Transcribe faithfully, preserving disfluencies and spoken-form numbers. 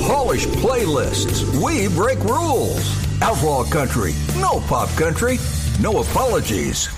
polish playlists. We break rules. Outlaw country, no pop country, no apologies.